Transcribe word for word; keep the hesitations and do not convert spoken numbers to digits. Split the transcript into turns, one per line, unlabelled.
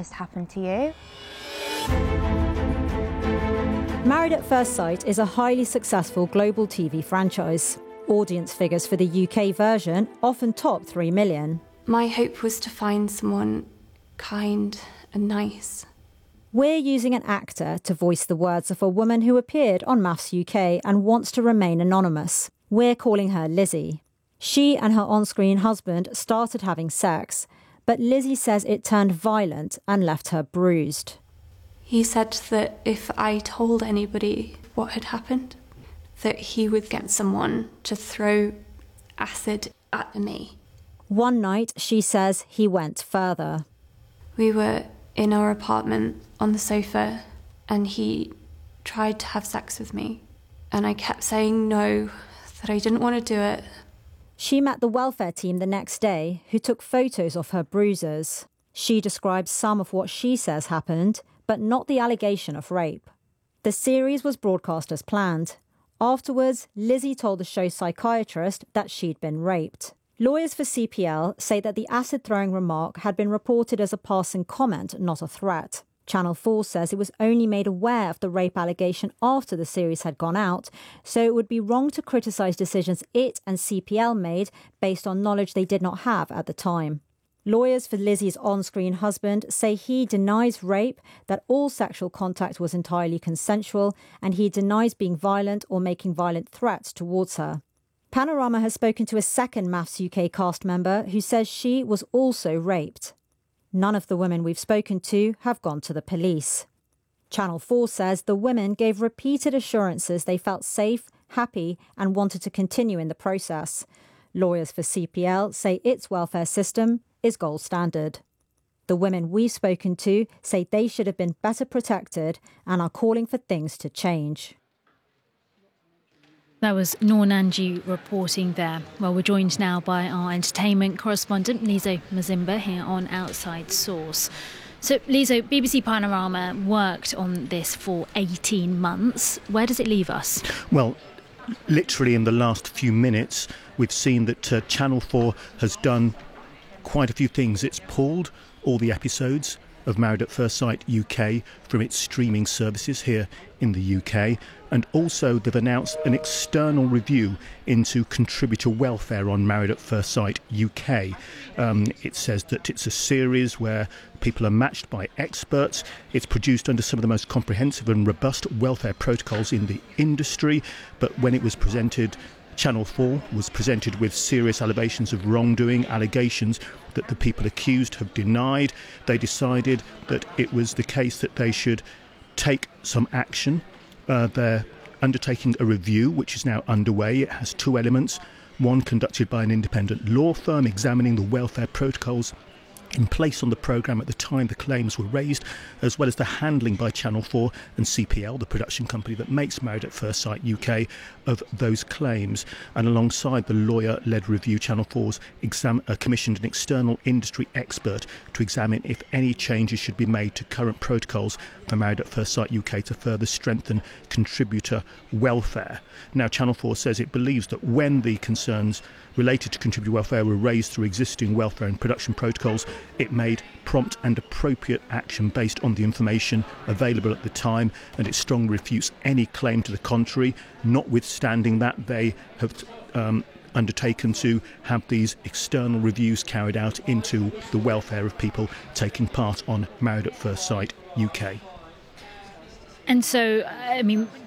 this happen to you.
Married at First Sight is a highly successful global T V franchise. Audience figures for the U K version often top three million.
My hope was to find someone kind and nice.
We're using an actor to voice the words of a woman who appeared on Maths U K and wants to remain anonymous. We're calling her Lizzie. She and her on-screen husband started having sex, but Lizzie says it turned violent and left her bruised.
He said that if I told anybody what had happened, that he would get someone to throw acid at me.
One night, she says he went further.
We were in our apartment on the sofa and he tried to have sex with me. And I kept saying no, that I didn't want to do it.
She met the welfare team the next day, who took photos of her bruises. She describes some of what she says happened, but not the allegation of rape. The series was broadcast as planned. Afterwards, Lizzie told the show's psychiatrist that she'd been raped. Lawyers for C P L say that the acid-throwing remark had been reported as a passing comment, not a threat. Channel four says it was only made aware of the rape allegation after the series had gone out, so it would be wrong to criticise decisions it and C P L made based on knowledge they did not have at the time. Lawyers for Lizzie's on-screen husband say he denies rape, that all sexual contact was entirely consensual, and he denies being violent or making violent threats towards her. Panorama has spoken to a second Maths U K cast member who says she was also raped. None of the women we've spoken to have gone to the police. Channel four says the women gave repeated assurances they felt safe, happy and wanted to continue in the process. Lawyers for C P L say its welfare system is gold standard. The women we've spoken to say they should have been better protected and are calling for things to change.
That was Noor Nanji reporting there. Well, we're joined now by our entertainment correspondent, Lizo Mazimba, here on Outside Source. So, Lizo, B B C Panorama worked on this for eighteen months. Where does it leave us?
Well, literally in the last few minutes, we've seen that uh, Channel four has done quite a few things. It's pulled all the episodes of Married at First Sight U K from its streaming services here in the U K, and also they've announced an external review into contributor welfare on Married at First Sight U K. Um, it says that it's a series where people are matched by experts. It's produced under some of the most comprehensive and robust welfare protocols in the industry, but when it was presented, Channel four was presented with serious allegations of wrongdoing, allegations that the people accused have denied. They decided that it was the case that they should take some action. Uh, they're undertaking a review, which is now underway. It has two elements. One conducted by an independent law firm examining the welfare protocols in place on the programme at the time the claims were raised, as well as the handling by Channel four and C P L, the production company that makes Married at First Sight U K, of those claims. And alongside the lawyer-led review, Channel four's exam- uh, commissioned an external industry expert to examine if any changes should be made to current protocols for Married at First Sight U K to further strengthen contributor welfare. Now, Channel four says it believes that when the concerns related to contributor welfare were raised through existing welfare and production protocols, it made prompt and appropriate action based on the information available at the time, and it strongly refutes any claim to the contrary, notwithstanding that they have um, undertaken to have these external reviews carried out into the welfare of people taking part on Married at First Sight U K.
And so, I mean,